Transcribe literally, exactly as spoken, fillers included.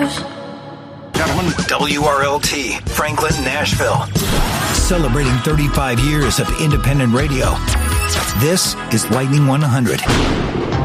Gentlemen, W R L T, Franklin, Nashville. Celebrating thirty-five years of independent radio. This is Lightning one hundred.